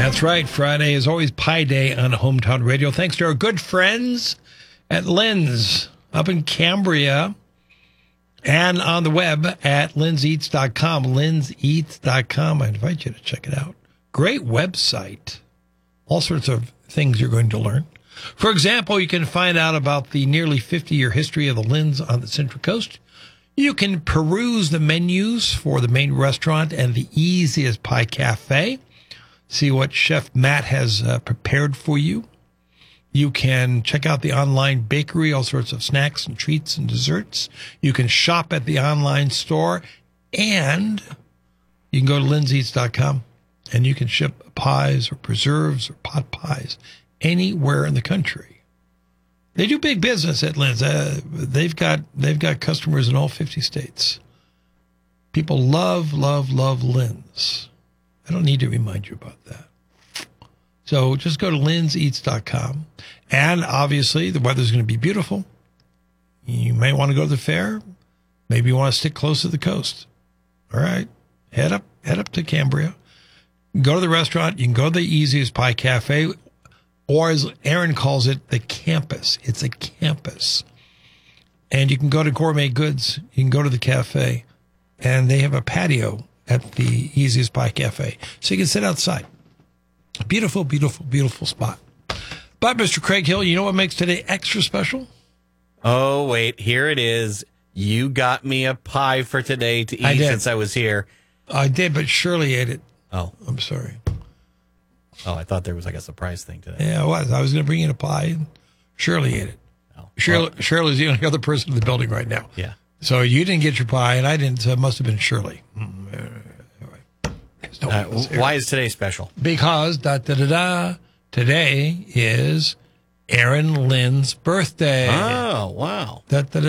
That's right. Friday is always Pie Day on Hometown Radio. Thanks to our good friends at Lynn's up in Cambria and on the web at lynnseats.com. Lynnseats.com. I invite you to check it out. Great website. All sorts of things you're going to learn. For example, you can find out about the nearly 50-year history of the Lynn's on the Central Coast. You can peruse the menus for the main restaurant and the Easiest Pie Cafe. See what Chef Matt has prepared for you. You can check out the online bakery, all sorts of snacks and treats and desserts. You can shop at the online store, and you can go to lynnseats.com, and you can ship pies or preserves or pot pies anywhere in the country. They do big business at Lynn's. They've got customers in all 50 states. People love Lynn's. I don't need to remind you about that. So just go to lynnseats.com. And obviously, the weather's going to be beautiful. You may want to go to the fair. Maybe you want to stick close to the coast. All right. Head up to Cambria. Go to the restaurant. You can go to the Easiest Pie Cafe, or as Aaron calls it, the campus. It's a campus. And you can go to Gourmet Goods. You can go to the cafe. And they have a patio at the Easiest Pie Cafe. So you can sit outside. Beautiful, beautiful, beautiful spot. But, Mr. Craig Hill, you know what makes today extra special? Oh, wait, here it is. You got me a pie for today to eat since I was here. I did, but Shirley ate it. Oh. I'm sorry. Oh, I thought there was like a surprise thing today. Yeah, I was going to bring in a pie, and Shirley ate it. Oh. Shirley's the only other person in the building right now. Yeah. So you didn't get your pie, and I didn't, so it must have been Shirley. Why is today special? Because, today is Aaron Lynn's birthday. Oh, wow.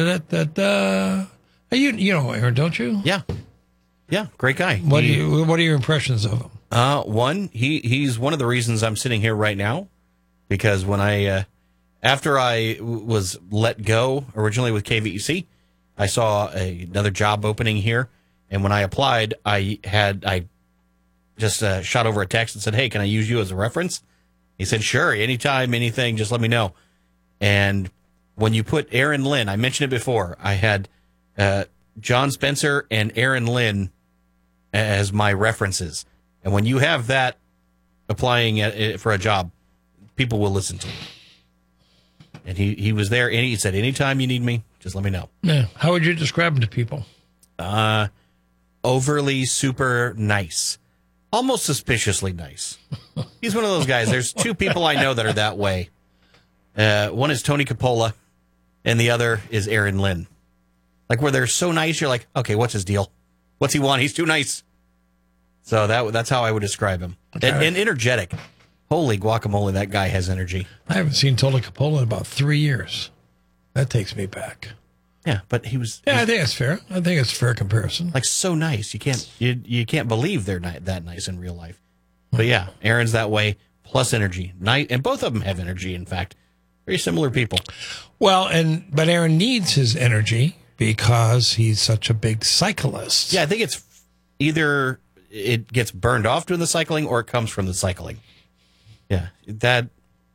You know Aaron, don't you? Yeah. Yeah, great guy. What are your impressions of him? One, he's one of the reasons I'm sitting here right now, because when after I was let go originally with KVEC, I saw another job opening here, and when I applied, I just shot over a text and said, "Hey, can I use you as a reference?" He said, "Sure, anytime, anything, just let me know." And when you put Aaron Lynn, I mentioned it before, I had John Spencer and Aaron Lynn as my references. And when you have that applying for a job, people will listen to you. And he was there, and he said, "Anytime you need me, just let me know." Yeah. How would you describe him to people? Overly super nice. Almost suspiciously nice. He's one of those guys. There's two people I know that are that way. One is Tony Coppola, and the other is Aaron Lynn. Like, where they're so nice, you're like, okay, what's his deal? What's he want? He's too nice. So that's how I would describe him. Okay. And energetic. Holy guacamole, that guy has energy. I haven't seen Tony Coppola in about 3 years. That takes me back. Yeah, but he was. Yeah, I think it's fair. I think it's a fair comparison. Like, so nice. You can't believe they're that nice in real life. But yeah, Aaron's that way, plus energy. And both of them have energy, in fact. Very similar people. Well, but Aaron needs his energy because he's such a big cyclist. Yeah, I think it's either it gets burned off doing the cycling or it comes from the cycling. Yeah, that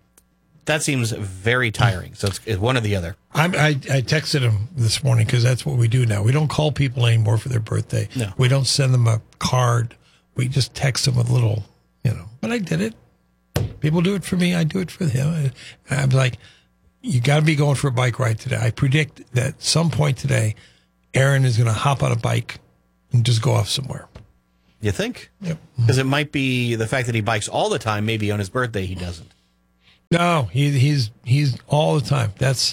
seems very tiring. So it's one or the other. I texted him this morning because that's what we do now. We don't call people anymore for their birthday. No. We don't send them a card. We just text them with a little, But I did it. People do it for me. I do it for him. I was like, you got to be going for a bike ride today. I predict that at some point today, Aaron is going to hop on a bike and just go off somewhere. You think? Yep. Because it might be the fact that he bikes all the time. Maybe on his birthday he doesn't. No, he's all the time. That's,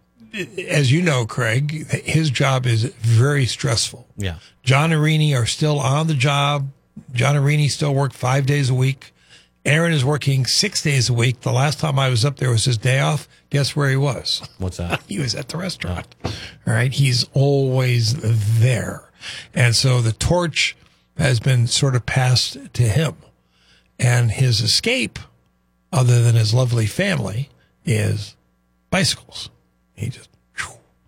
as you know, Craig, his job is very stressful. Yeah. John and Rini are still on the job. John and Rini still work 5 days a week. Aaron is working 6 days a week. The last time I was up there was his day off. Guess where he was? What's that? He was at the restaurant. All right. He's always there. And so the torch has been sort of passed to him. And his escape, other than his lovely family, is bicycles. He just,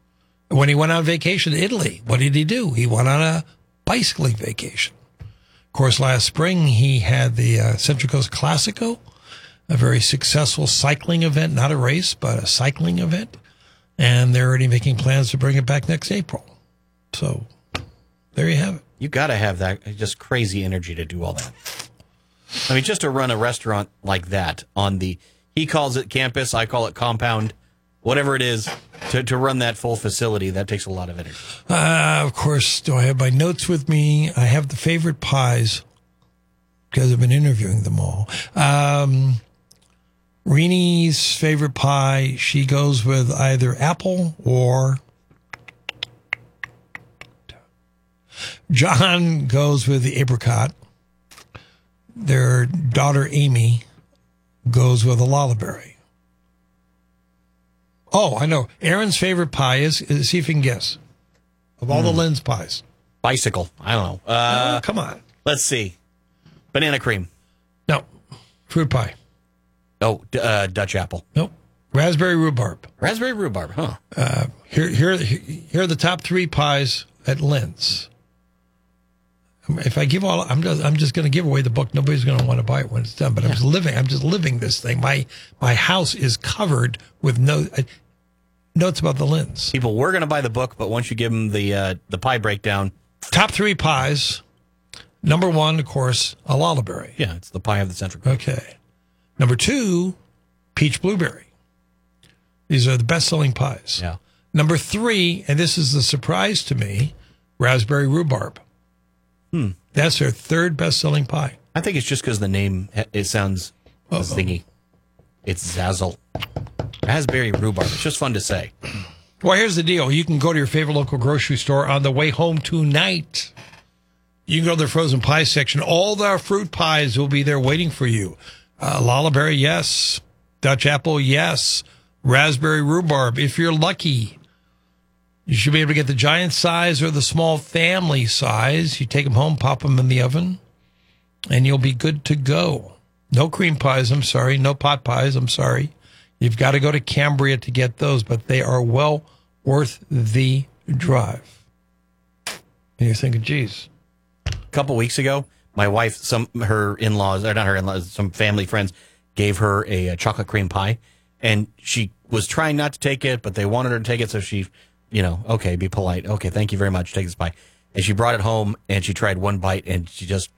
when he went on vacation to Italy, what did he do? He went on a bicycling vacation. Of course, last spring he had the Central Coast Classico, a very successful cycling event, not a race, but a cycling event. And they're already making plans to bring it back next April. So there you have it. You got to have that just crazy energy to do all that. I mean, just to run a restaurant like that on the, he calls it campus, I call it compound, whatever it is, to run that full facility, that takes a lot of energy. Of course, do I have my notes with me? I have the favorite pies because I've been interviewing them all. Reenie's favorite pie, she goes with either apple or John goes with the apricot. Their daughter Amy goes with a lollaberry. Oh, I know. Aaron's favorite pie is see if you can guess. Of all the Lynn's pies. Bicycle. I don't know. Oh, come on. Let's see. Banana cream. No. Fruit pie. Oh, Dutch apple. Nope. Raspberry rhubarb. Raspberry rhubarb, huh? Here are the top 3 pies at Lynn's. If I give all, I'm just going to give away the book. Nobody's going to want to buy it when it's done. But I'm just living this thing. My house is covered with notes about the Lynn's. People were going to buy the book, but once you give them the pie breakdown. Top 3 pies. Number 1, of course, a lollaberry. Yeah, it's the pie of the Central Coast. Okay. Number 2, peach blueberry. These are the best-selling pies. Yeah. Number 3, and this is the surprise to me, raspberry rhubarb. That's their 3rd best-selling pie. I think it's just because the name, it sounds thingy. It's Zazzle. Raspberry rhubarb. It's just fun to say. Well, here's the deal. You can go to your favorite local grocery store on the way home tonight. You can go to the frozen pie section. All the fruit pies will be there waiting for you. Lollaberry, yes. Dutch apple, yes. Raspberry rhubarb, if you're lucky. You should be able to get the giant size or the small family size. You take them home, pop them in the oven, and you'll be good to go. No cream pies, I'm sorry. No pot pies, I'm sorry. You've got to go to Cambria to get those, but they are well worth the drive. And you're thinking, geez. A couple weeks ago, my wife, her in-laws, or not her in-laws, some family friends gave her a chocolate cream pie, and she was trying not to take it, but they wanted her to take it, so she, okay, be polite. Okay, thank you very much. Take this pie. And she brought it home, and she tried one bite, and she just,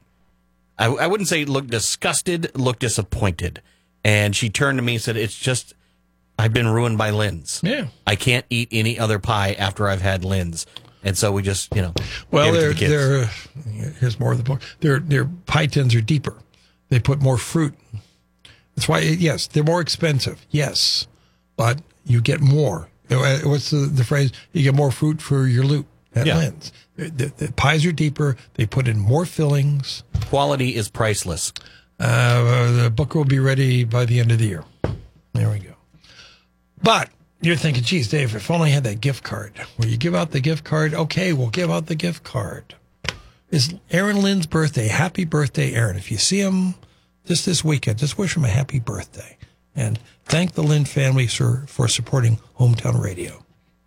I wouldn't say looked disgusted, looked disappointed. And she turned to me and said, it's just, I've been ruined by Lynn's. Yeah. I can't eat any other pie after I've had Lynn's. And so we just, well, gave it to the kids. Here's more of the book. Their pie tins are deeper. They put more fruit. That's why, yes, they're more expensive. Yes. But you get more. What's the phrase? You get more fruit for your loot at Lynn's. The pies are deeper. They put in more fillings. Quality is priceless. The book will be ready by the end of the year. There we go. But you're thinking, geez, Dave, if only I had that gift card. Will you give out the gift card? Okay, we'll give out the gift card. It's Aaron Lynn's birthday. Happy birthday, Aaron. If you see him just this weekend, just wish him a happy birthday. And thank the Lynn family, sir, for supporting Hometown Radio.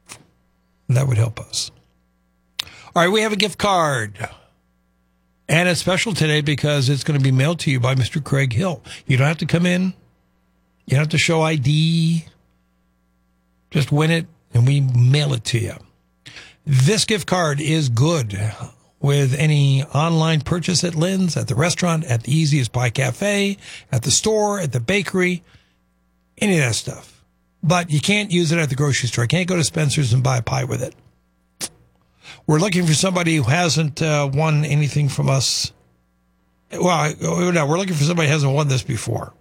And that would help us. All right, we have a gift card. And it's special today because it's going to be mailed to you by Mr. Craig Hill. You don't have to come in. You don't have to show ID. Just win it, and we mail it to you. This gift card is good with any online purchase at Lynn's, at the restaurant, at the Easiest Pie Cafe, at the store, at the bakery, any of that stuff. But you can't use it at the grocery store. You can't go to Spencer's and buy a pie with it. We're looking for somebody who hasn't won anything from us. Well, no, we're looking for somebody who hasn't won this before.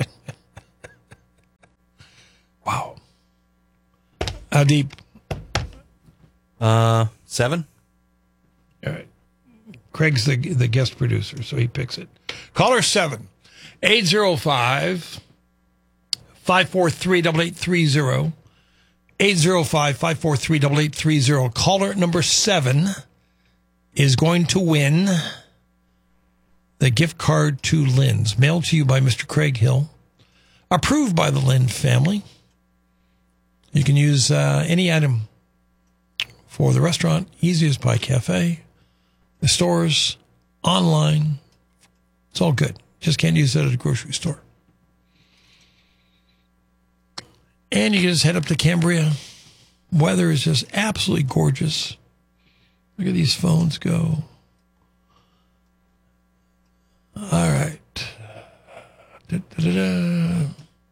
Wow. How deep? 7. All right. Craig's the guest producer, so he picks it. Caller 7, 805-543-8830. 805-543-8830. Caller number 7 is going to win the gift card to Lynn's, mailed to you by Mr. Craig Hill, approved by the Lynn family. You can use any item for the restaurant, Easiest Pie Cafe, the stores, online. It's all good. Just can't use it at a grocery store. And you can just head up to Cambria. Weather is just absolutely gorgeous. Look at these phones go. All right. Da-da-da-da.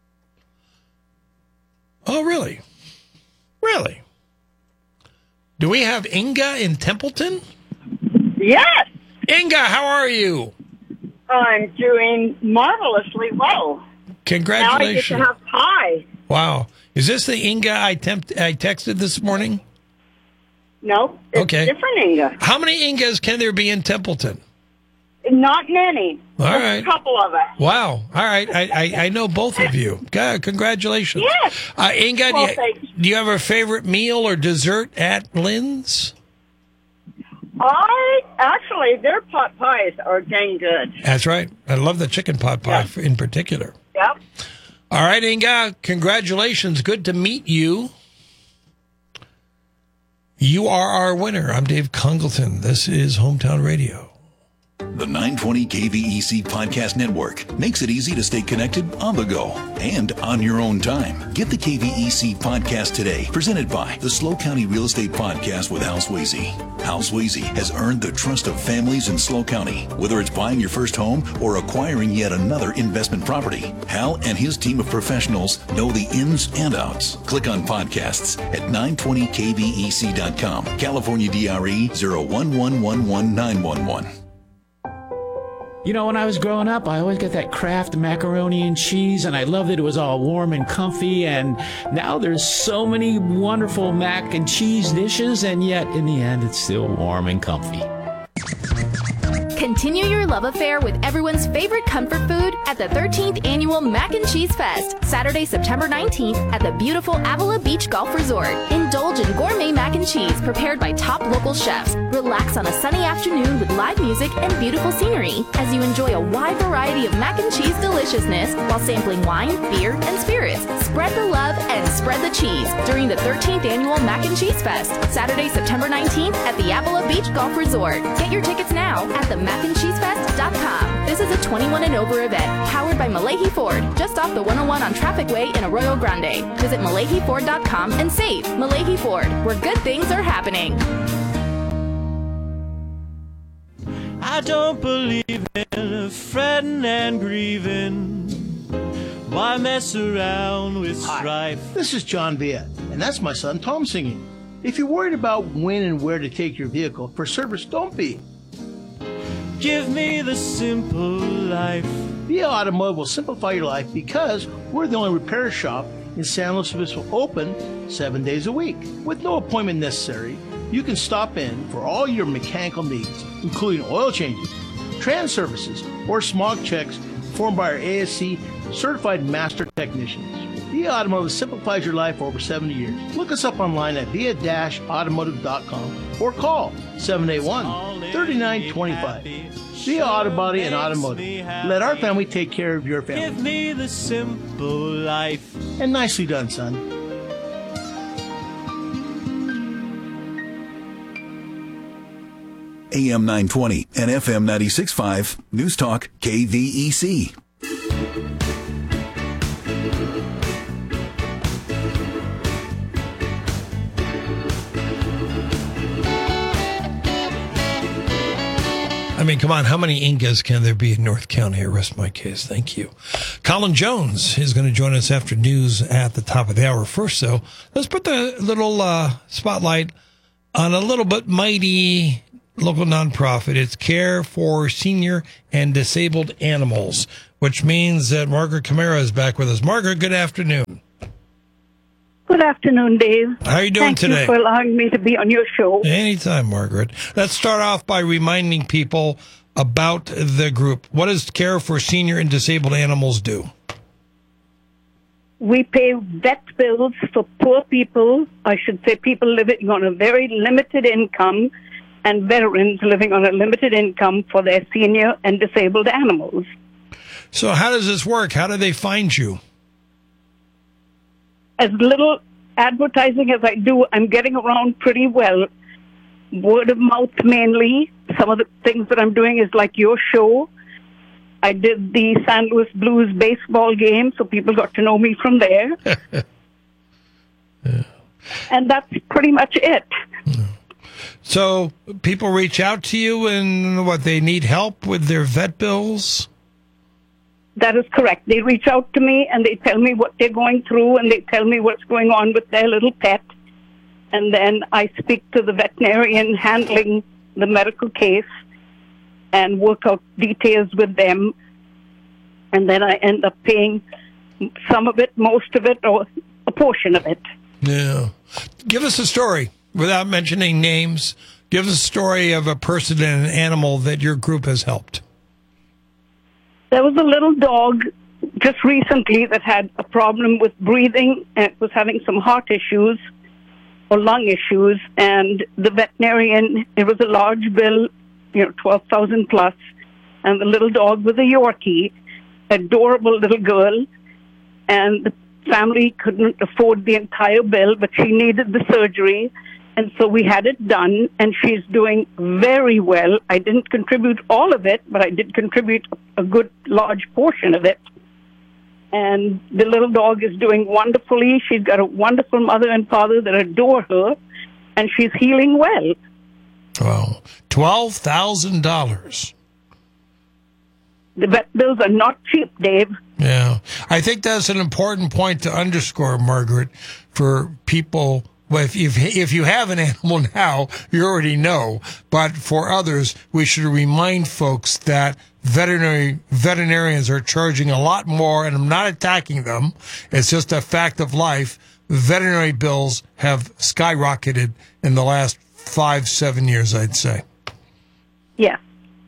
Oh, really? Really? Do we have Inga in Templeton? Yes, Inga, how are you? I'm doing marvelously well. Congratulations. Now I get to have pie. Wow. Is this the Inga I texted this morning? No, it's Okay. different Inga. How many Ingas can there be in Templeton? Not many. All Just right. a couple of us. Wow. All right. I know both of you. God, congratulations. Yes. Inga, Well, thanks. do you have a favorite meal or dessert at Lynn's? Their pot pies are dang good. That's right. I love the chicken pot pie in particular. Yep. All right, Inga, congratulations. Good to meet you. You are our winner. I'm Dave Congleton. This is Hometown Radio. The 920 KVEC Podcast Network makes it easy to stay connected on the go and on your own time. Get the KVEC Podcast today, presented by the SLO County Real Estate Podcast with Hal Swayze. Hal Swayze has earned the trust of families in SLO County. Whether it's buying your first home or acquiring yet another investment property, Hal and his team of professionals know the ins and outs. Click on podcasts at 920kvec.com. California DRE 0111111. You know, when I was growing up, I always got that Kraft macaroni and cheese, and I loved that it was all warm and comfy, and now there's so many wonderful mac and cheese dishes, and yet, in the end, it's still warm and comfy. Continue your love affair with everyone's favorite comfort food at the 13th Annual Mac and Cheese Fest, Saturday, September 19th at the beautiful Avila Beach Golf Resort. Indulge in gourmet mac and cheese prepared by top local chefs. Relax on a sunny afternoon with live music and beautiful scenery as you enjoy a wide variety of mac and cheese deliciousness while sampling wine, beer, and spirits. Spread the love and spread the cheese during the 13th Annual Mac and Cheese Fest, Saturday, September 19th at the Avila Beach Golf Resort. Get your tickets now at themacandcheesefest.com. This is a 21 and over event powered by Malahi Ford, just off the 101 on Traffic Way in Arroyo Grande. Visit MalahiFord.com and save. Malahi Ford, where good things are happening. I don't believe in fretting and grieving. Why mess around with strife? Hi, this is John Villa, and that's my son Tom singing. If you're worried about when and where to take your vehicle for service, don't be. Give me the simple life. Villa Automotive will simplify your life because we're the only repair shop in San Luis Obispo open 7 days a week. With no appointment necessary, you can stop in for all your mechanical needs, including oil changes, trans services, or smog checks performed by our ASC certified master technicians. Villa Automotive simplifies your life for over 70 years. Look us up online at via-automotive.com or call 781-3925. Via Auto Body and Automotive. Let our family take care of your family. Give me the simple life. And nicely done, son. AM 920 and FM 96.5 News Talk KVEC. I mean, come on, how many Ingas can there be in North County? I rest my case. Thank you. Colin Jones is going to join us after news at the top of the hour. First, though, let's put the little spotlight on a little bit mighty local nonprofit. It's Care for Senior and Disabled Animals, which means that Margaret Camara is back with us. Margaret, good afternoon. Good afternoon, Dave. How are you doing today? Thank you for allowing me to be on your show. Anytime, Margaret. Let's start off by reminding people about the group. What does Care for Senior and Disabled Animals do? We pay vet bills for poor people, I should say people living on a very limited income, and veterans living on a limited income for their senior and disabled animals. So how does this work? How do they find you? As little advertising as I do, I'm getting around pretty well. Word of mouth mainly, some of the things that I'm doing is like your show. I did the San Luis Blues baseball game, so people got to know me from there. Yeah. And that's pretty much it. So people reach out to you and what, they need help with their vet bills? That is correct. They reach out to me and they tell me what they're going through and they tell me what's going on with their little pet. And then I speak to the veterinarian handling the medical case and work out details with them. And then I end up paying some of it, most of it, or a portion of it. Yeah. Give us a story without mentioning names. Give us a story of a person and an animal that your group has helped. There was a little dog just recently that had a problem with breathing and was having some heart issues or lung issues. And the veterinarian, it was a large bill, $12,000 plus. And the little dog was a Yorkie, adorable little girl. And the family couldn't afford the entire bill, but she needed the surgery. And so we had it done, and she's doing very well. I didn't contribute all of it, but I did contribute a good large portion of it. And the little dog is doing wonderfully. She's got a wonderful mother and father that adore her, and she's healing well. Wow. $12,000. The vet bills are not cheap, Dave. Yeah. I think that's an important point to underscore, Margaret, for people. Well, if you have an animal now, you already know. But for others, we should remind folks that veterinarians are charging a lot more, and I'm not attacking them. It's just a fact of life. Veterinary bills have skyrocketed in the last 5-7 years, I'd say. Yeah.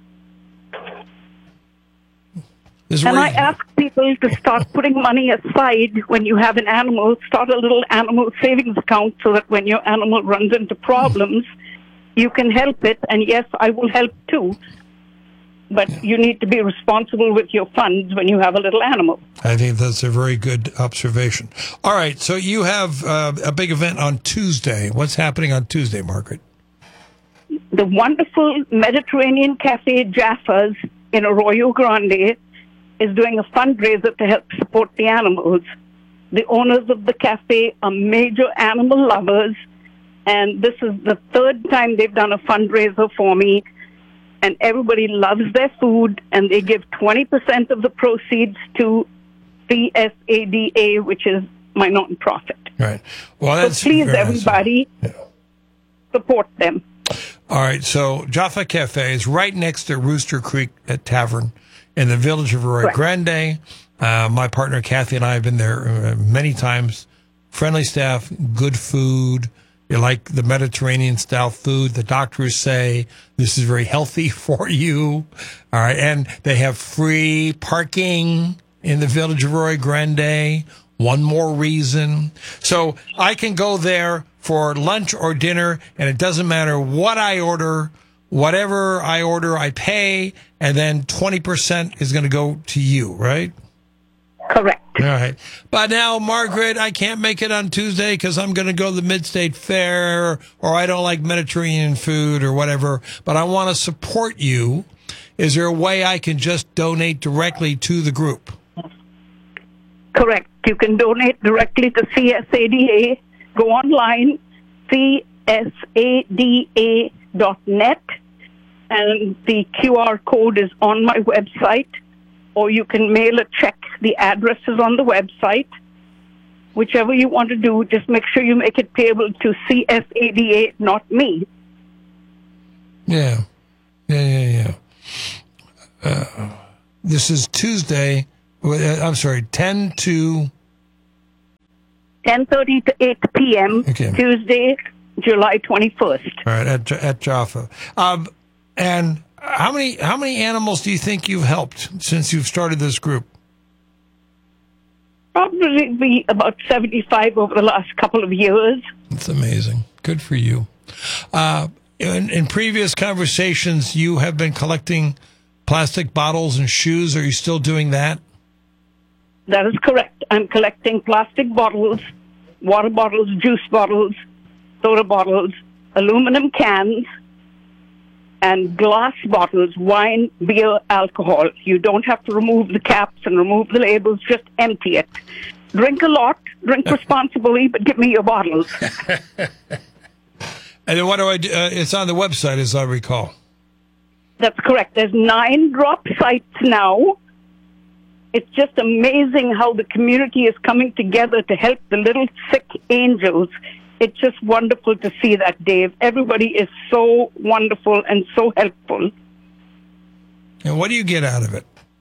And I ask people to start putting money aside when you have an animal. Start a little animal savings account so that when your animal runs into problems, you can help it. And yes, I will help too. But you need to be responsible with your funds when you have a little animal. I think that's a very good observation. All right, so you have a big event on Tuesday. What's happening on Tuesday, Margaret? The wonderful Mediterranean Cafe Jaffa's in Arroyo Grande is doing a fundraiser to help support the animals. The owners of the cafe are major animal lovers, and this is the third time they've done a fundraiser for me, and everybody loves their food, and they give 20% of the proceeds to CSADA, which is my nonprofit. Right. Well, that's so please, everybody, support them. All right, so Jaffa Cafe is right next to Rooster Creek Tavern in the village of Arroyo Grande. My partner Kathy and I have been there many times. Friendly staff, good food. You like the Mediterranean style food. The doctors say this is very healthy for you. All right, and they have free parking in the village of Arroyo Grande. One more reason. So I can go there for lunch or dinner, and it doesn't matter what I order. Whatever I order, I pay, and then 20% is going to go to you, right? Correct. All right. But now, Margaret, I can't make it on Tuesday because I'm going to go to the Mid-State Fair, or I don't like Mediterranean food or whatever, but I want to support you. Is there a way I can just donate directly to the group? Correct. You can donate directly to CSADA. Go online, csada.net, and the QR code is on my website, or you can mail a check. The address is on the website. Whichever you want to do, just make sure you make it payable to CSADA, not me. Yeah. This is Tuesday. I'm sorry, 10 to... 10:30 to 8 p.m., okay. Tuesday, July 21st. All right, at Jaffa. And how many animals do you think you've helped since you've started this group? Probably be about 75 over the last couple of years. That's amazing. Good for you. In previous conversations, you have been collecting plastic bottles and shoes. Are you still doing that? That is correct. I'm collecting plastic bottles, water bottles, juice bottles, soda bottles, aluminum cans, and glass bottles, wine, beer, alcohol. You don't have to remove the caps and remove the labels, just empty it. Drink a lot, drink responsibly, but give me your bottles. And then what do I do? It's on the website, as I recall. That's correct. There's 9 drop sites now. It's just amazing how the community is coming together to help the little sick angels. It's just wonderful to see that, Dave. Everybody is so wonderful and so helpful. And what do you get out of it?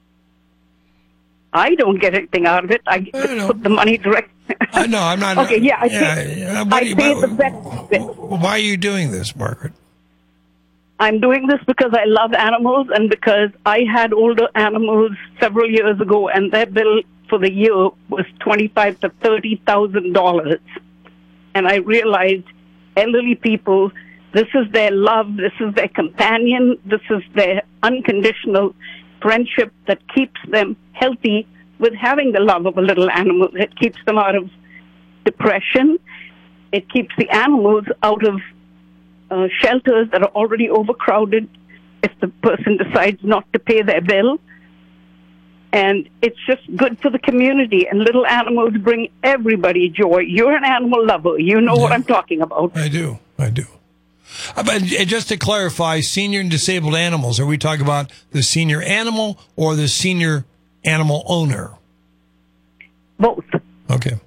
I don't get anything out of it. I just put the money direct. No, I'm not. Okay, yeah. I pay the vet. Why are you doing this, Margaret? I'm doing this because I love animals and because I had older animals several years ago, and their bill for the year was $25,000 to $30,000. And I realized elderly people, this is their love, this is their companion, this is their unconditional friendship that keeps them healthy with having the love of a little animal. It keeps them out of depression. It keeps the animals out of shelters that are already overcrowded if the person decides not to pay their bill. And it's just good for the community. And little animals bring everybody joy. You're an animal lover. You know what I'm talking about. I do. But just to clarify, senior and disabled animals, are we talking about the senior animal or the senior animal owner? Both. Okay.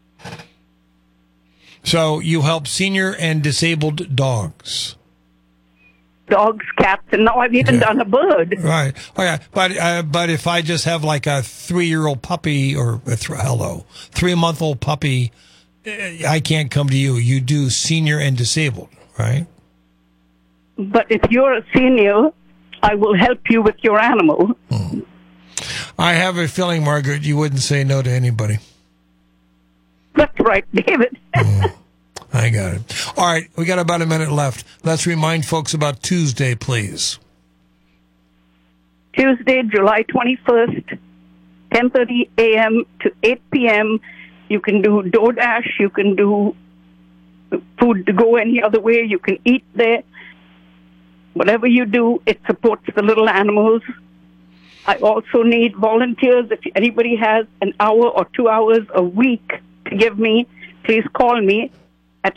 So you help senior and disabled dogs. Dogs, cats, and now I've even done a bird. Right. Okay. But if I just have like a 3-year-old puppy or a 3-month-old puppy, I can't come to you. You do senior and disabled, right? But if you're a senior, I will help you with your animal. I have a feeling, Margaret, you wouldn't say no to anybody. That's right, David. I got it. All right, we got about a minute left. Let's remind folks about Tuesday, please. Tuesday, July 21st, 10:30 a.m. to 8 p.m. You can do DoorDash. You can do food to go any other way. You can eat there. Whatever you do, it supports the little animals. I also need volunteers. If anybody has an hour or 2 hours a week to give me, please call me at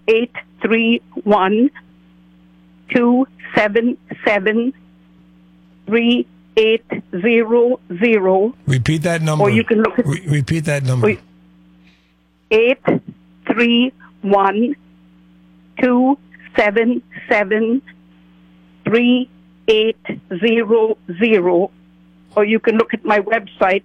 831-277-3800. Repeat that number. Or you can look at repeat that number. 831-277-3800. Or you can look at my website,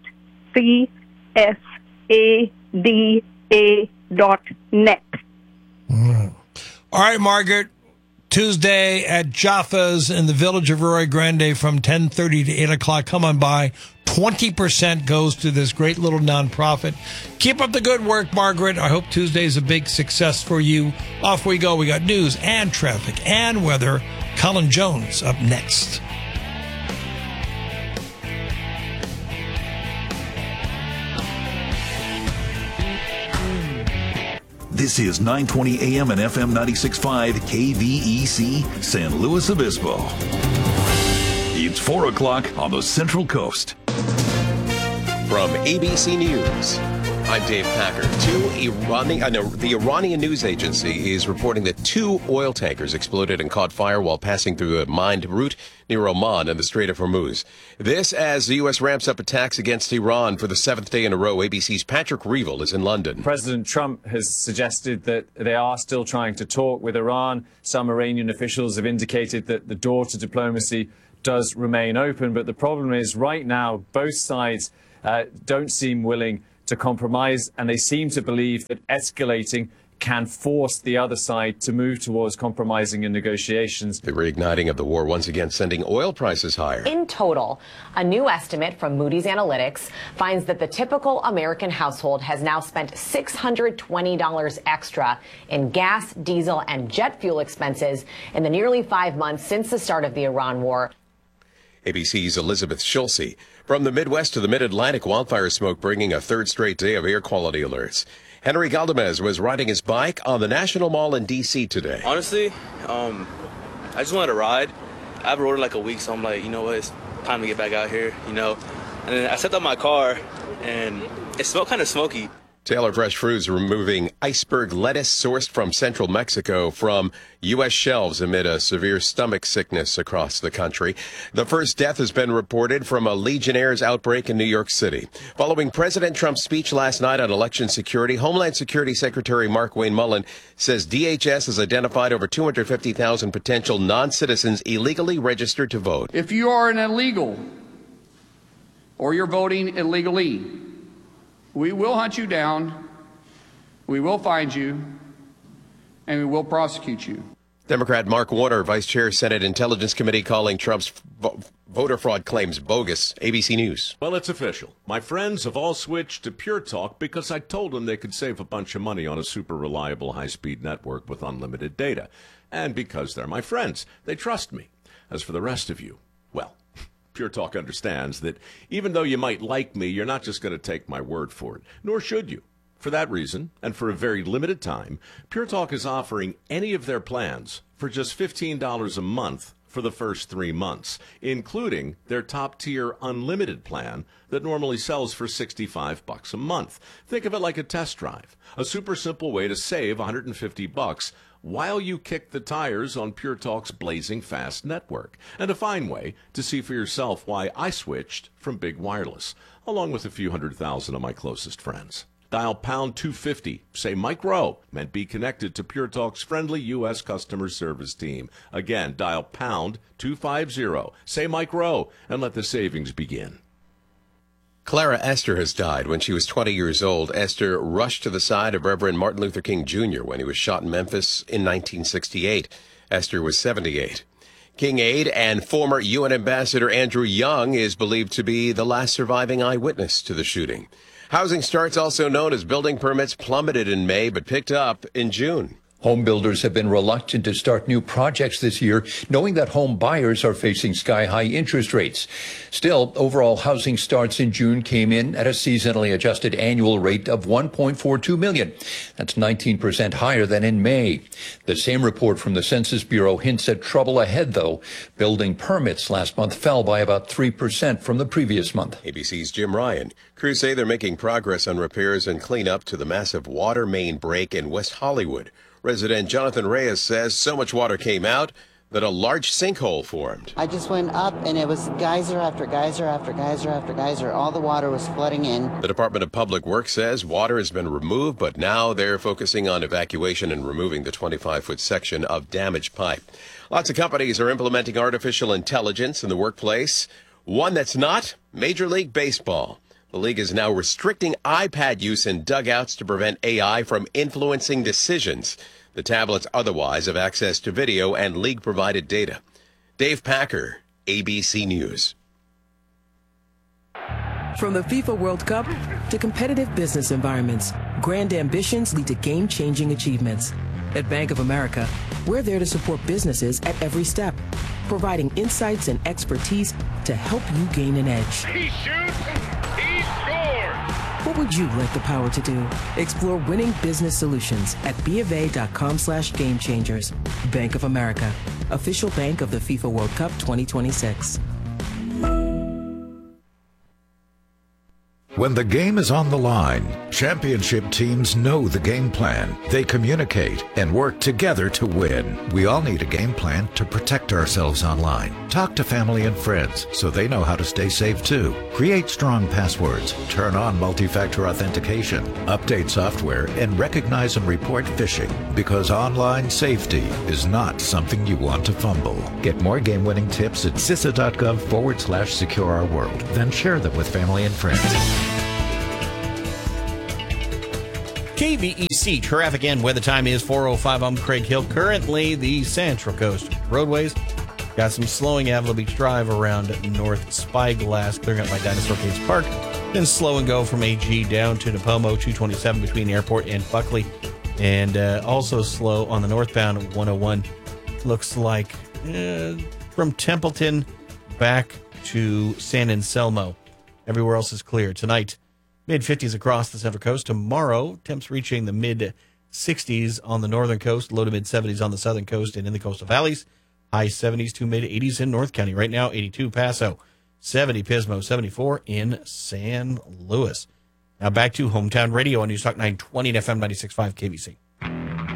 csada.net. All right, Margaret. Tuesday at Jaffa's in the village of Rio Grande from 10:30 to 8 o'clock. Come on by. 20% goes to this great little nonprofit. Keep up the good work, Margaret. I hope Tuesday's a big success for you. Off we go. We got news and traffic and weather. Colin Jones up next. This is 920 AM and FM 96.5 KVEC San Luis Obispo. It's 4 o'clock on the Central Coast. From ABC News, I'm Dave Packer. The Iranian news agency is reporting that 2 oil tankers exploded and caught fire while passing through a mined route near Oman and the Strait of Hormuz. This as the U.S. ramps up attacks against Iran for the 7th day in a row. ABC's Patrick Reevell is in London. President Trump has suggested that they are still trying to talk with Iran. Some Iranian officials have indicated that the door to diplomacy does remain open. But the problem is right now, both sides don't seem willing to compromise, and they seem to believe that escalating can force the other side to move towards compromising in negotiations. The reigniting of the war once again sending oil prices higher. In total, a new estimate from Moody's Analytics finds that the typical American household has now spent $620 extra in gas, diesel, and jet fuel expenses in the nearly 5 months since the start of the Iran war. ABC's Elizabeth Schulze. From the Midwest to the Mid-Atlantic, wildfire smoke bringing a 3rd straight day of air quality alerts. Henry Galdamez was riding his bike on the National Mall in D.C. today. Honestly, I just wanted to ride. I've rode it like a week, so I'm like, you know what, it's time to get back out here, you know. And then I stepped out my car, and it smelled kind of smoky. Taylor Fresh Foods removing iceberg lettuce sourced from central Mexico from U.S. shelves amid a severe stomach sickness across the country. The first death has been reported from a Legionnaire's outbreak in New York City. Following President Trump's speech last night on election security, Homeland Security Secretary Mark Wayne Mullen says DHS has identified over 250,000 potential non-citizens illegally registered to vote. If you are an illegal or you're voting illegally, we will hunt you down, we will find you, and we will prosecute you. Democrat Mark Warner, Vice Chair, Senate Intelligence Committee, calling Trump's voter fraud claims bogus. ABC News. Well, it's official. My friends have all switched to Pure Talk because I told them they could save a bunch of money on a super reliable high-speed network with unlimited data. And because they're my friends, they trust me. As for the rest of you, well, Pure Talk understands that even though you might like me, you're not just going to take my word for it, nor should you. For that reason, and for a very limited time, Pure Talk is offering any of their plans for just $15 a month for the first 3 months, including their top-tier unlimited plan that normally sells for $65 a month. Think of it like a test drive, a super simple way to save $150 while you kick the tires on Pure Talk's blazing fast network, and a fine way to see for yourself why I switched from Big Wireless, along with a few 100,000 of my closest friends. Dial pound 250, say Mike Rowe, and be connected to Pure Talk's friendly U.S. customer service team. Again, dial pound 250, say Mike Rowe, and let the savings begin. Clara Esther has died when she was 20 years old. Esther rushed to the side of Reverend Martin Luther King Jr. when he was shot in Memphis in 1968. Esther was 78. King aide and former UN Ambassador Andrew Young is believed to be the last surviving eyewitness to the shooting. Housing starts, also known as building permits, plummeted in May but picked up in June. Home builders have been reluctant to start new projects this year, knowing that home buyers are facing sky-high interest rates. Still, overall housing starts in June came in at a seasonally adjusted annual rate of 1.42 million. That's 19% higher than in May. The same report from the Census Bureau hints at trouble ahead, though. Building permits last month fell by about 3% from the previous month. ABC's Jim Ryan. Crews say they're making progress on repairs and cleanup to the massive water main break in West Hollywood. Resident Jonathan Reyes says so much water came out that a large sinkhole formed. I just went up and it was geyser after geyser after geyser after geyser. All the water was flooding in. The Department of Public Works says water has been removed, but now they're focusing on evacuation and removing the 25-foot section of damaged pipe. Lots of companies are implementing artificial intelligence in the workplace. One that's not Major League Baseball. The league is now restricting iPad use in dugouts to prevent AI from influencing decisions. The tablets otherwise have access to video and league-provided data. Dave Packer, ABC News. From the FIFA World Cup to competitive business environments, grand ambitions lead to game-changing achievements. At Bank of America, we're there to support businesses at every step, providing insights and expertise to help you gain an edge. He shoots, he scores! What would you like the power to do? Explore winning business solutions at BofA.com/gamechangers. Bank of America, official bank of the FIFA World Cup 2026. When the game is on the line, championship teams know the game plan. They communicate and work together to win. We all need a game plan to protect ourselves online. Talk to family and friends so they know how to stay safe too. Create strong passwords, turn on multi-factor authentication, update software, and recognize and report phishing, because online safety is not something you want to fumble. Get more game-winning tips at CISA.gov/secure our world. Then share them with family and friends. KVEC traffic and weather time is 4:05. I'm Craig Hill. Currently, the Central Coast roadways got some slowing. Avila Beach Drive around North Spyglass, clearing up by Dinosaur Caves Park. Then slow and go from AG down to Napomo, 227 between Airport and Buckley. And also slow on the northbound 101. Looks like from Templeton back to San Anselmo. Everywhere else is clear. Tonight, mid-50s across the Central Coast. Tomorrow, temps reaching the mid-60s on the northern coast, low to mid-70s on the southern coast and in the coastal valleys. High 70s to mid 80s in North County. Right now, 82 Paso, 70 Pismo, 74 in San Luis. Now back to Hometown Radio on News Talk 920 and FM 96.5 KVC.